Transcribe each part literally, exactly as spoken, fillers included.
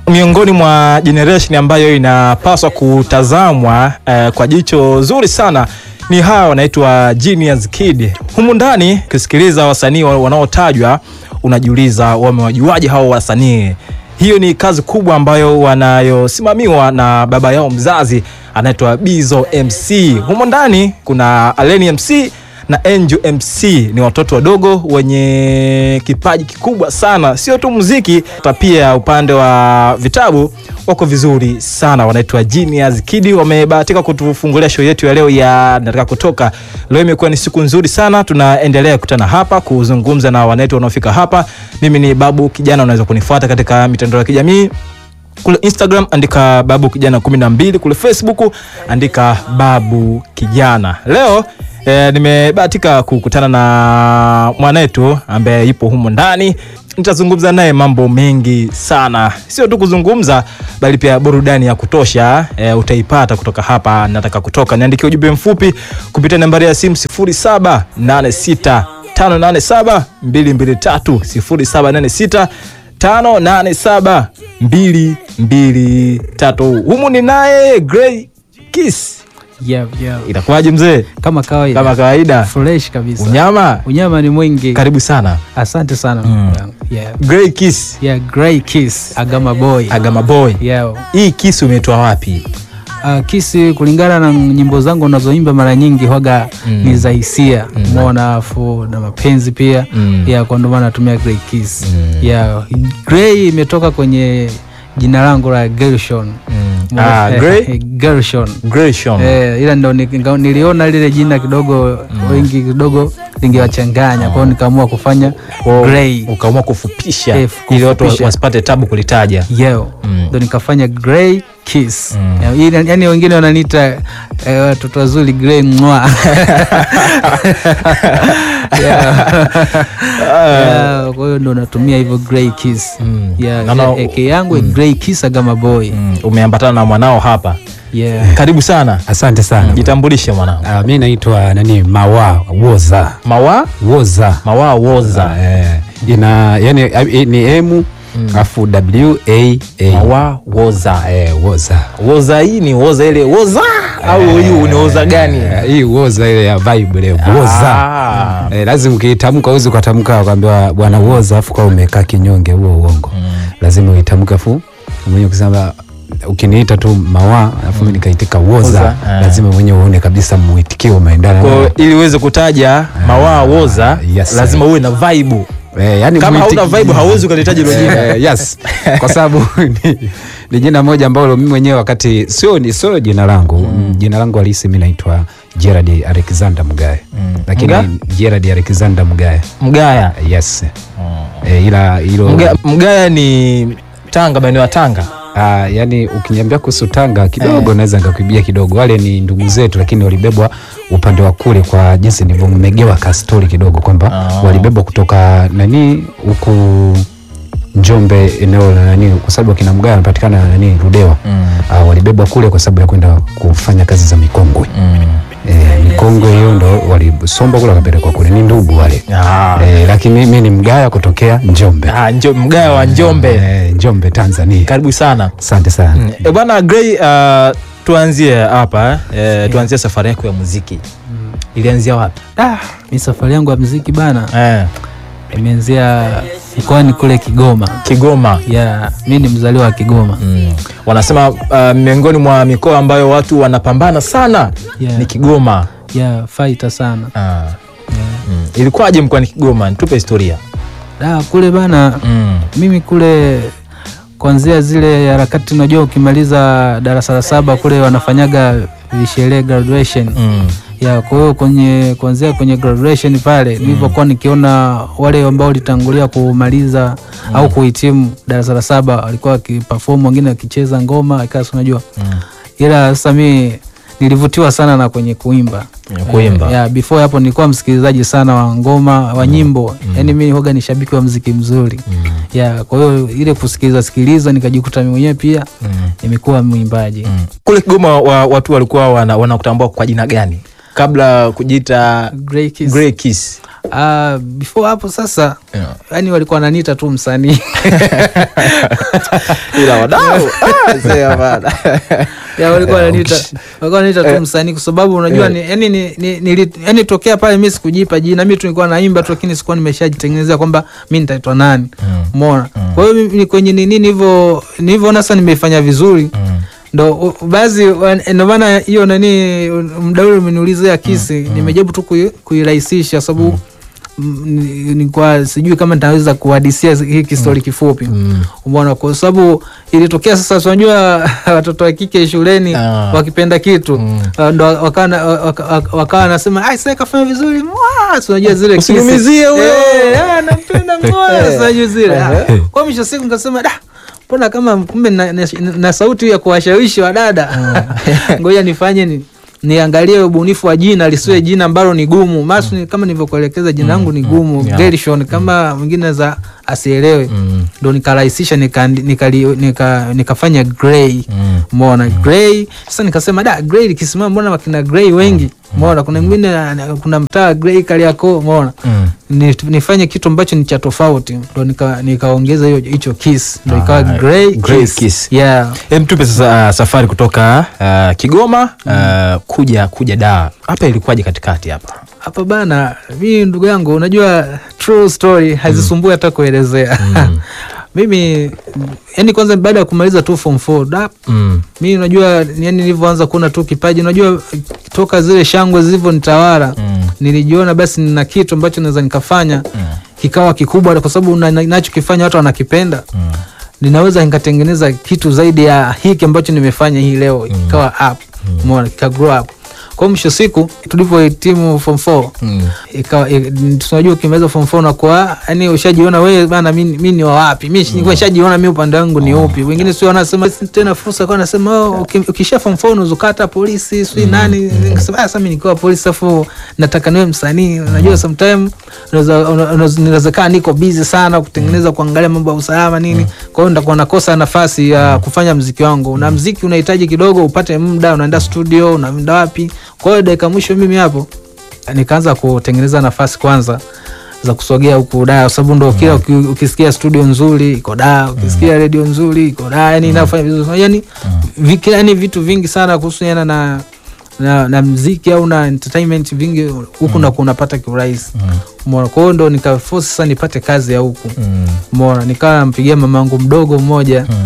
miongoni mwa generation ambayo inapaswa kutazamwa eh, kwa jicho zuri sana ni hawa wanaitwa Genius Kid. Humu ndani kusikiliza wasanii wanaotajwa unajiuliza wamewajuaje hao wasanii. Hiyo ni kazi kubwa ambayo wanayosimamiwa na baba yao mzazi anaitwa Bizzo M C. Humu ndani kuna Aleni M C na Angel M C, ni watoto wadogo wenye kipaji kikubwa sana, sio tu muziki, hata pia upande wa vitabu wako vizuri sana. Wanaitwa Genius Kid, wamebahatika kutufungulia show yetu ya leo ya Nataka Kutoka. Leo imekuwa ni siku nzuri sana, tunaendelea kukutana hapa kuzungumza na wanetu wanaofika hapa. Mimi ni Babu Kijana, unaweza kunifuata katika mitandao ya kijamii. Kule Instagram andika Babu Kijana kumi na mbili, kule Facebook andika Babu Kijana. Leo E, nimebahatika kukutana na mwanetu ambaye yupo humo ndani. Nitazungumza naye mambo mengi sana, sio tu kuzungumza bali pia burudani ya kutosha e, utaipata kutoka hapa Nataka Kutoka. Niandikie ujumbe mfupi kupitia nambari ya simu sifuri saba nane sita tano nane saba mbili mbili tatu, sifuri saba nane sita tano nane saba mbili mbili tatu. Humu ni naye Gray Kiss. Yeah, yeah. Itakuwaje mzee? Kama kawaida. Kama kawaida. Fresh kabisa. Unyama? Unyama ni mwingi. Karibu sana. Asante sana. Mm. Yeah. Gray Kiss. Yeah, Gray Kiss. Agama boy. Agama boy. Yeah. Hii Kiss umetoa wapi? Uh, Kiss kulingana na nyimbo zangu unazoimba mara nyingi huaga mm. ni za hisia. Umeona mm. afu na mapenzi pia. Mm. Yeah, kwa ndo maana natumia Gray Kiss. Mm. Yeah. Gray imetoka kwenye jina langu la Gershon. Mm. Ah, Gray? Gershon. Gershon. Eh, ila ndo niliona lile jina kidogo mm. wengi kidogo lingewachanganya, kwa hiyo nikaamua kufanya oh, Gray. Ukaamua kufupisha eh, ili watu wasipate tabu kulitaja. Yeo. Mm. Ndo nikafanya Gray Kiss. Mm. Ya, yani wengine wananiita watoto eh, wazuri Gray mwa. Yeah, kwa hiyo ndo natumia hivyo Gray Kiss. Mm. Yeah, no, eke yangu mm. Gray Kiss Agama boy. Mm. Umeambatana na mwanao hapa. Yeah. Karibu sana. Asante sana. Jitambulishe mwanao. Uh, mimi naitwa nani Mawa Woza. Mawa Woza. Mawa Woza. Uh, eh. Ina yani ni M Mm. afu W A A. Mawa Woza. Eh, Woza. Woza hii ni Woza ile Woza eh, au hii ni Woza gani? Eh, hii Woza ile ya vibe ile Woza. Ah. Eh, lazima ukitamka uweze kutamka ukaambiwa bwana Woza afu kwa umekaa kinyonge, huo uongo. Mm. Lazima uitamke afu mwenyewe kusema ukiniita tu Mawa afu mimi nikaitika Woza, lazima mwenyewe uone kabisa muitikio umeendana. Kwa ili uweze kutaja Mawa Woza, yes, lazima uwe na vibe. Eh, yani kama hauna vibe hauwezi kulitaja hilo jina. Eh, yes. Kwa sababu ni, ni jina moja ambalo mimi mwenyewe wakati sio ni sio jina langu. Mm. Jina langu halisi mimi naitwa Gerard Alexander Mugaya. Mm. Lakini Mga? Gerard Alexander Mugaya. Mugaya. Yes. Mm. Eh, ila hilo Mugaya, Mugaya ni Tanga, maeneo ya Tanga. Ah, yani ukiniambia kuhusu Tanga kidogo eh, naweza ngakuibia kidogo. Wale ni ndugu zetu lakini walibebwa upande wa kule, kwa jinsi nilivyomegewa ka story kidogo kwamba oh, walibebwa kutoka nani huku Njombe, eneo la nani, kwa sababu kina Mugaya anapatikana nani Ludewa. Mm. Ah, walibebwa kule kwa sababu ya kwenda kufanya kazi za mikongwe. Mm. Eh, mikongwe hiyo ndo walisomba kule wakapelekwa kule, ni ndugu wale. Ah. Eh, lakini mimi ni Mgaya kutokea Njombe. Ah, Njombe, Mgaya wa Njombe. Eh, Njombe Tanzania. Karibu sana. Asante sana. Mm. E bwana Gray, uh, tuanzie hapa, eh, tuanzie safari yako ya muziki. Mm. Ilianzia wapi? Ah, ni safari yangu ya muziki bana. Eh. Imeanzia mkoani kule Kigoma. Kigoma. Yeah, mimi ni mzaliwa wa Kigoma. Mm. Wanasema uh, miongoni mwa mikoa ambayo watu wanapambana sana, yeah, ni Kigoma. Yeah, fighter sana. Ah. Yeah. Mm. Ilikuwaje mkoani Kigoma? Nitupe historia. Ah, kule bana, mm, mimi kule kuanzia zile harakati, unajua ukimaliza darasa la saba kule wanafanyaga sherehe graduation. Mm. Ya, kwa hiyo kwenye kuanzia kwenye graduation pale mm, nilipokuwa nikiona wale ambao walitangulia kumaliza mm, au kuhitimu darasa la saba walikuwa wakiperform, wengine wakicheza ngoma ikawa unajua. Mm. Ila sasa mimi nilivutiwa sana na kwenye kuimba. Yeah, kuimba. Ya, before hapo nilikuwa msikilizaji sana wa ngoma, wa nyimbo. Mm. Yaani mimi huaga ni shabiki wa muziki mzuri. Mm. Ya, kwa hiyo ile kusikiliza sikiliza nikajikuta mimi mwenyewe pia mm, nimekuwa mwimbaji. Mm. Kule Kigoma wa, watu walikuwa wanakutambua wana kwa jina gani kabla kujiita Gray Kiss? Gray Kiss. Uh, before hapo sasa Yeah. yani walikuwa wananiita tu msanii. Ila wadau ah sasa bana. Ya walikuwa Yeah, wananiita okay. walikuwa wananiita tu msanii kwa sababu unajua Yeah. ni yani ni, ni, ni yani tokea pale mimi sikujipa jina, mimi tu nilikuwa naimba tu lakini sikuwa nimeshajitengenezea kwamba mimi nitaitwa nani. Umeona? Kwa hiyo mimi kwenye nini hivyo nilivyoona sasa nimefanya vizuri. Mm. Ndo baadhi ndio maana hiyo nani mdau umeniulizia kisi mm, mm. nimejaribu tu kui- kuirahisisha sababu mm. ni kwa sijui kama nitaweza kuhadisia hiki story mm. kifupi. Mm. Umeona, kwa sababu ilitokea sasa unajua watoto wa kike shuleni ah. wakipenda kitu mm. ndo wakawa wakawa nasema ai sasa kafanya vizuri mwa unajua zile kisi usinumizie huyo eh anampenda mwa sasa zile kwa mwisho siku nikasema da mbona kama kumbe na, na, na sauti ya kuwashawishi wadada ngoja nifanye ni niangalie ubunifu wa jina lisiwe jina ambalo ni gumu masu mm. kama nilivyokuelekeza jina langu ni gumu mm. Gershon kama mwingine mm. za asielewe ndo mm. nikarahisisha nika, nika, nika, nikafanya Grey umeona mm. Grey sasa nikasema da Grey likisimama mbona wakina Grey wengi umeona mm. kuna mwingine kuna mtaa Grey Kariakoo umeona mm. nifanye kitu ambacho ni cha tofauti ndo nika nikaongeza hiyo hicho Kiss ndo ikawa ah, Grey Grey Kiss, Kiss. Yeah. Hem, tupe sasa uh, safari kutoka uh, Kigoma uh, mm. kuja kuja Dar. Hapa ilikuwaje katikati hapa? Hapa bana, mimi ndugu yangu unajua true story hazisumbui hata kuelezea. Mm. Mimi yani kwanza baada ya kumaliza tu form four da mm. mimi unajua yani nilivyoanza kuona tu kipaji unajua toka zile shangwe zilivyo nitawala mm. nilijiona basi nina kitu ambacho naweza nikafanya mm. kikawa kikubwa kwa sababu ninachokifanya watu wanakipenda. Mm. Ninaweza nikatengeneza kitu zaidi ya hiki ambacho nimefanya hii leo mm. ikawa up. Umeona, mm. ika grow up. Kwa mwisho siku tulivyohitimu form four mm. ikawa tunajua ukimaliza form four na kwa yani ushajiona wewe bana mimi mimi ni wa wapi mimi mm. nishajiona mimi upande wangu ni upi oh. wengine sio wanasema tena fursa kwa wanasema oh, ukisha form four unazokata polisi sio mm. nani mm. nikasema sasa mimi nikiwa polisi afu nataka niwe msanii mm. unajua sometimes unaweza unaweza kaa niko busy sana kutengeneza mm. kuangalia mambo ya usalama nini mm. kwa hiyo ndakuwa nakosa nafasi ya kufanya muziki wangu na muziki unahitaji kidogo upate muda unaenda studio unaenda wapi. Kwa hiyo dakika mwisho mimi hapo nikaanza kutengeneza nafasi kwanza za kusogea huku Dar sababu ndo kila mm. ukisikia studio nzuri iko Dar ukisikia radio nzuri iko Dar yani mm. inafanya vizuri yani mm. yani vitu vingi sana kuhusiana na na, na muziki au na entertainment vingi huku mm. na kunapata kiurahisi. Umeona, kwa hiyo ndo nikaforce sasa nipate kazi ya huku. Umeona, mm. nikawa nampigia mamangu mdogo mmoja mm.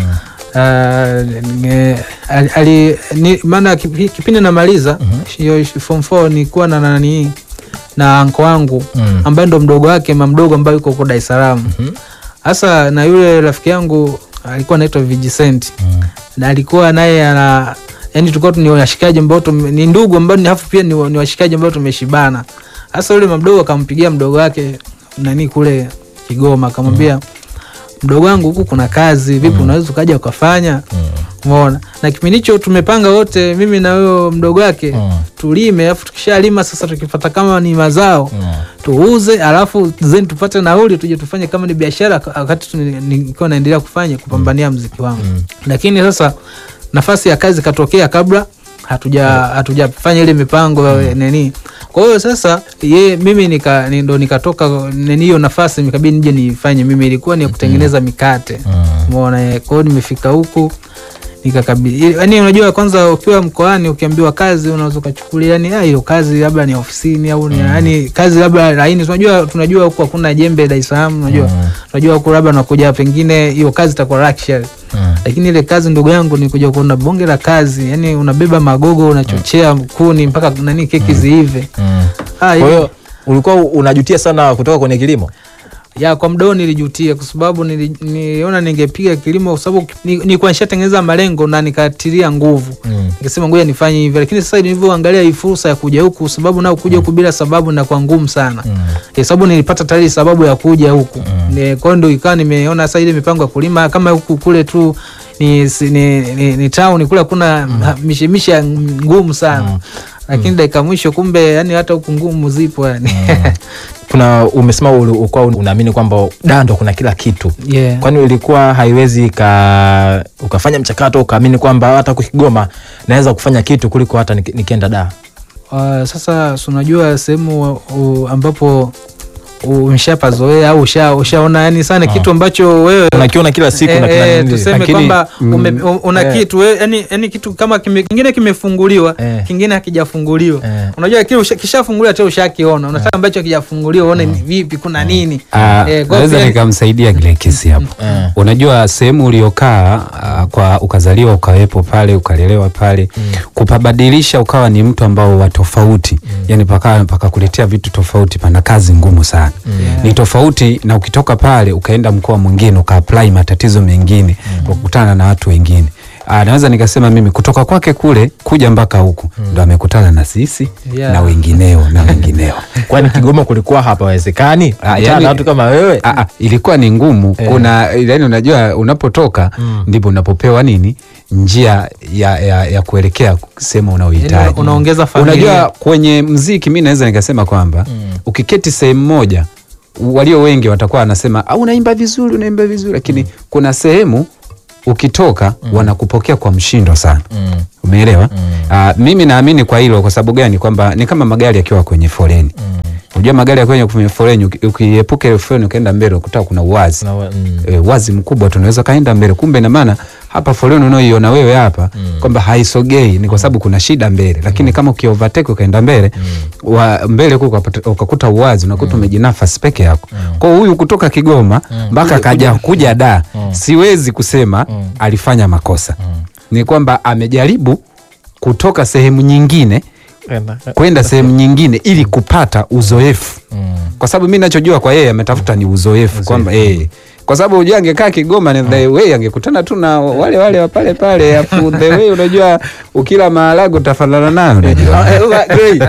Uh, ali maana kipindi namaliza hiyo mm-hmm. form four nilikuwa na nani na anko wangu mm. ambaye ndo mdogo wake mama mdogo ambaye yuko huko Dar es Salaam. Sasa mm-hmm. na yule rafiki yangu alikuwa anaitwa Vigicent mm. na alikuwa naye ana yani tulikuwa ni washikaji ambao ni ndugu ambao ni hafu pia ni, ni washikaji ambao tumeshibana. Sasa yule mdogo akampigia mdogo wake nani kule Kigoma akamwambia mm. mdogo wangu huku kuna kazi vipi mm. unaweza ukaja ukafanya. Umeona, mm. na kipindi hicho tumepanga wote mimi na huyo mdogo wake mm. tulime alafu tukishalima sasa tukipata kama ni mazao mm. tuuze alafu then tupate nauli tuje tufanye kama ni biashara wakati nilikuwa naendelea kufanya kupambania muziki wangu. Mm. Lakini sasa nafasi ya kazi katokea kabla hatuja hatujafanya ile mipango mm. nini. Kwa hiyo sasa ye mimi nika ndo nikatoka nini hiyo nafasi nikabidi nije nifanye mimi ilikuwa ni kutengeneza mikate. Umeona, mm. kwa hiyo nimefika huku nikakabili yani unajua kwanza ukiwa mkoani ukiambiwa kazi unaweza kuchukulia yani ah hiyo kazi labda ni ofisini au ni yani mm. kazi labda laini unajua tunajua huko hakuna jembe Dar es Salaam unajua mm. tunajua huko labda nakuja pengine hiyo kazi itakuwa luxury. Mm. Lakini ile kazi ndugu yangu ni kuja kuona bonge la kazi yani unabeba magogo unachochea kuni mpaka nani keki mm. ziive. Mm. Ah, kwa hiyo ulikuwa unajutia sana kutoka kwenye kilimo? Ya kwa mdao nilijutia kwa sababu niliona ningepiga kilimo kwa sababu nilikuwa nishatengeneza malengo na nikatilia nguvu. Mm. Nikasema ngoja nifanye hivi lakini sasa nilivyoangalia hii fursa ya kuja huku sababu nao kuja huku mm. bila sababu na kwa ngumu sana. Mm. Kwa sababu nilipata tayari sababu ya kuja huku. Mm. Kwa ndo ikawa nimeona sasa ile mipango ya kulima kama huku kule tu ni ni, ni, ni town kule kuna mm. mishemisha ngumu sana. Mm. Lakini mm. dakika mwisho kumbe yani hata huku ngumu zipo yani. Mm. Kuna umesema ulikuwa unaamini kwamba Dar ndo kuna kila kitu. Yeah. Kwani ilikuwa haiwezi ka ukafanya mchakato ukaamini kwamba hata Kigoma naweza kufanya kitu kuliko hata nikienda Dar? Uh, sasa unajua sehemu uh, ambapo umeshapazoea au usha ushaona yani sana ah. kitu ambacho wewe unakiona kila siku e, na kila e, nini, tuseme kwamba mm, una e. kitu we, yani yani kitu kama kime, kingine kimefunguliwa e. kingine hakijafunguliwa e. unajua kile kishafunguliwa tena ushakiona unataka ambacho hakijafunguliwa uone mm. vipi kuna nini e, naweza nikamsaidia kile kesi hapo mm. unajua sehemu uliokaa uh, kwa ukazaliwa ukawepo pale ukalelewa pale mm. kupabadilisha ukawa ni mtu ambao wa tofauti mm. yani paka paka kuletea vitu tofauti pana kazi ngumu sana mm. yeah. ni tofauti na ukitoka pale ukaenda mkoa mwingine ukaapply matatizo mengine mm. ukakutana na watu wengine. Ah, naweza nikasema mimi kutoka kwake kule kuja mpaka huku mm. ndo amekutana na sisi yeah. na wengineo na wengineo. Kwani Kigoma kulikuwa hapa hawezekani? Ah, yani watu kama wewe? Ah, ah, ilikuwa ni ngumu eh. Kuna yani unajua unapotoka mm. ndipo unapopewa nini njia ya, ya, ya kuelekea sehemu unaohitaji. Unaongeza familia. Unajua kwenye muziki mimi naweza nikasema kwamba mm. ukiketi sehemu moja walio wengi watakuwa wanasema au unaimba vizuri unaimba vizuri lakini mm. kuna sehemu ukitoka mm. wanakupokea kwa mshindo sana mm. umeelewa mm. uh, mimi naamini kwa hilo kwa sababu gani kwamba ni kama magari yakiwa kwenye foleni mm. unajua magari yakiwa kwenye foleni ukiepuka ile foleni ukaenda mbele ukuta kuna uwazi mm. e, wazi mkubwa tunaweza kaenda mbele kumbe na maana hapa foleni unaoiona wewe hapa mm. kwamba haisogei ni kwa sababu kuna shida mbele lakini mm. kama ukiovertake ukaenda mbele mm. wa mbele huko ukakuta uwazi unakuta mm. umejinafasi peke yako mm. kwa huyu kutoka Kigoma mpaka mm. kaja kuja da mm. siwezi kusema mm. alifanya makosa mm. ni kwamba amejaribu kutoka sehemu nyingine kwenda sehemu nyingine ili kupata uzoefu mm. kwa sababu mimi ninachojua kwa yeye ametafuta ni uzoefu kwamba eh kwa sababu unajua angekaa Kigoma na the way angekutana tu na wale wale wa pale pale afu the way unajua ukila mahalago utafanana nayo unajua Grey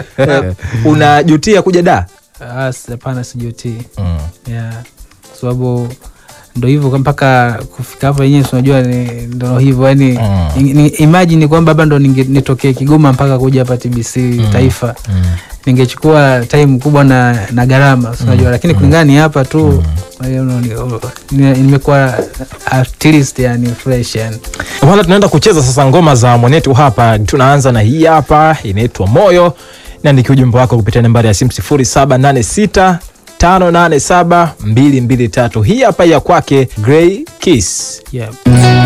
unajutia kuja da? Ah, hapana sijutii mm. yeah sababu ndo hivyo mpaka kufika hapa yenyewe unajua ndo hivyo yani mm. imagine kwamba bado ndo nitokee Kigoma mpaka kuja hapa T B C mm. Taifa mm. ningechukua time kubwa na na gharama unajua mm. lakini kulingana ni hapa tu mm. nimekuwa at least yani fresh yani. Wala tunaenda kucheza sasa ngoma za mwanetu hapa. Tunaanza na hii hapa inaitwa Moyo na nikiwa ujumbe wako kupitia nambari ya simu sifuri saba nane sita tano nane saba mbili mbili tatu. Hii hapa ya kwake Grey Kiss. Yeah.